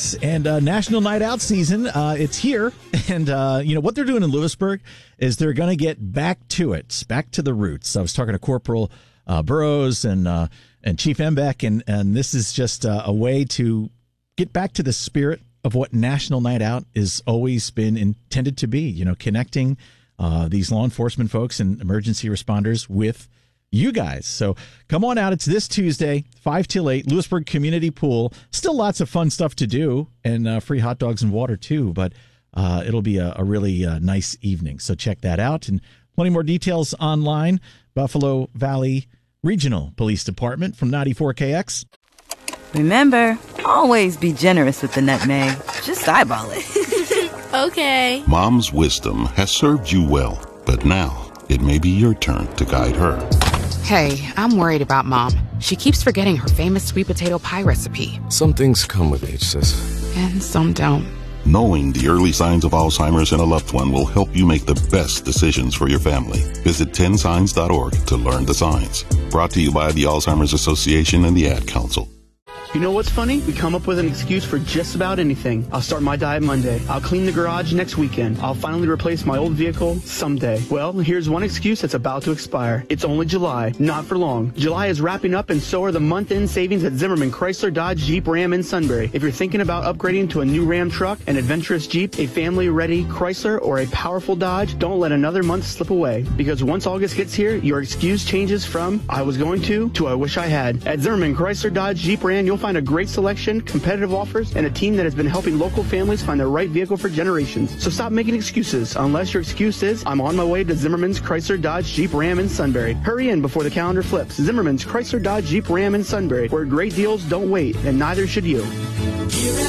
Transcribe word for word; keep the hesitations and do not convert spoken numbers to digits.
Yes, and uh, National Night Out season, uh, it's here. And, uh, you know, what they're doing in Lewisburg is they're going to get back to it, back to the roots. I was talking to Corporal uh, Burrows and uh, and Chief Embeck, and, and this is just uh, a way to get back to the spirit of what National Night Out has always been intended to be, you know, connecting uh, these law enforcement folks and emergency responders with you guys. So come on out. It's this Tuesday, five till eight, Lewisburg Community Pool. Still lots of fun stuff to do, and uh, free hot dogs and water too, but uh, it'll be a, a really uh, nice evening. So check that out, and plenty more details online. Buffalo Valley Regional Police Department from ninety-four K X. Remember, always be generous with the nutmeg. Just eyeball it. Okay. Mom's wisdom has served you well, but now it may be your turn to guide her. Hey, I'm worried about Mom. She keeps forgetting her famous sweet potato pie recipe. Some things come with age, sis. And some don't. Knowing the early signs of Alzheimer's in a loved one will help you make the best decisions for your family. Visit ten signs dot org to learn the signs. Brought to you by the Alzheimer's Association and the Ad Council. You know what's funny? We come up with an excuse for just about anything. I'll start my diet Monday. I'll clean the garage next weekend. I'll finally replace my old vehicle someday. Well, here's one excuse that's about to expire. It's only July. Not for long. July is wrapping up, and so are the month-end savings at Zimmerman Chrysler Dodge Jeep Ram in Sunbury. If you're thinking about upgrading to a new Ram truck, an adventurous Jeep, a family-ready Chrysler, or a powerful Dodge, don't let another month slip away. Because once August gets here, your excuse changes from I was going to to I wish I had. At Zimmerman Chrysler Dodge Jeep Ram, you'll find a great selection, competitive offers, and a team that has been helping local families find the right vehicle for generations. So stop making excuses, unless your excuse is, I'm on my way to Zimmerman's Chrysler Dodge Jeep Ram in Sunbury. Hurry in before the calendar flips. Zimmerman's Chrysler Dodge Jeep Ram in Sunbury, where great deals don't wait, and neither should you.